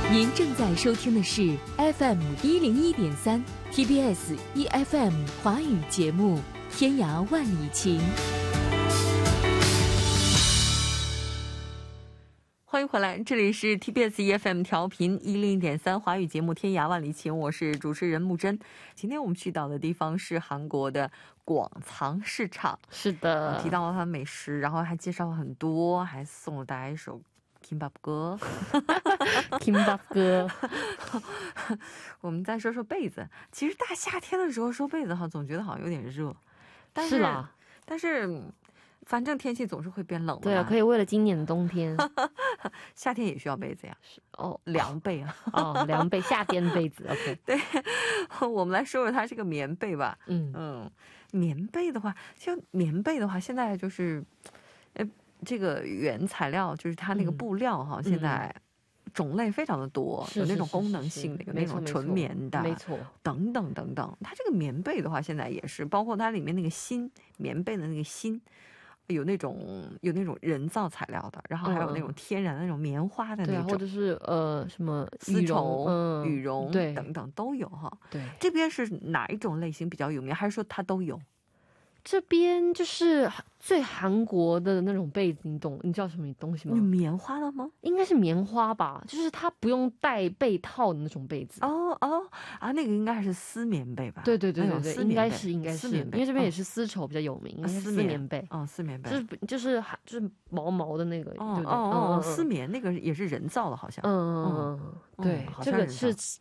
您正在收听的是 FM101.3 TBS EFM 华语节目《天涯万里情》。欢迎回来，这里是 TBS EFM 调频101.3华语节目《天涯万里情》，我是主持人木真。今天我们去到的地方是韩国的广藏市场。 是的， 提到了它的美食，然后还介绍了很多，还送了大家一首 Kimbap 歌。 Kimbap 歌。 我们再说说被子。其实大夏天的时候收被子哈，总觉得好像有点热， 是啦， 但是反正天气总是会变冷的。 对啊，可以为了今年的冬天， 夏天也需要被子呀。 哦， 凉被啊。 哦，凉被，夏天被子。OK， 对，我们来说说它这个棉被吧。棉被的话，现在就是，这个原材料就是它那个布料哈，现在种类非常的多，有那种功能性的，有那种纯棉的， 没错， 等等等等。它这个棉被的话，现在也是包括它里面那个芯，棉被的那个芯。有那种人造材料的，然后还有那种天然的那种棉花的那种， 或者是什么丝绸、羽绒等等都有哈。 对， 这边是哪一种类型比较有名，还是说它都有？ 这边就是最韩国的那种被子，你知道什么东西吗？ 棉花的吗？ 应该是棉花吧，就是它不用带被套的那种被子。 那个应该是丝棉被吧？ 对，应该是，因为这边也是丝绸比较有名，应该是丝棉被。 丝棉被就是毛毛的那个。 丝棉那个也是人造的，好像。 对，这个是